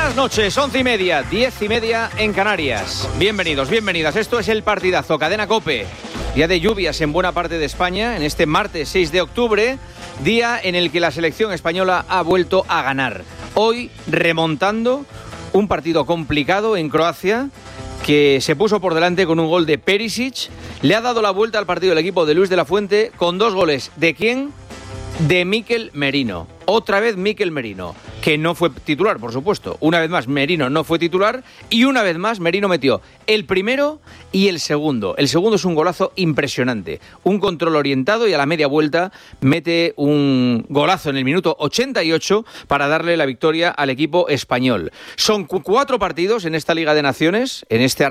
Buenas noches, 11:30, 10:30 en Canarias. Bienvenidos, bienvenidas. Esto es El Partidazo, Cadena COPE. Día de lluvias en buena parte de España, en este martes 6 de octubre, día en el que la selección española ha vuelto a ganar. Hoy remontando un partido complicado en Croacia, que se puso por delante con un gol de Perisic. Le ha dado la vuelta al partido el equipo de Luis de la Fuente con 2 goles. ¿De quién? De Mikel Merino. Otra vez Mikel Merino, que no fue titular, por supuesto. Una vez más Merino no fue titular y una vez más Merino metió el primero y el segundo. El segundo es un golazo impresionante. Un control orientado y a la media vuelta mete un golazo en el minuto 88 para darle la victoria al equipo español. Son 4 partidos en esta Liga de Naciones, en este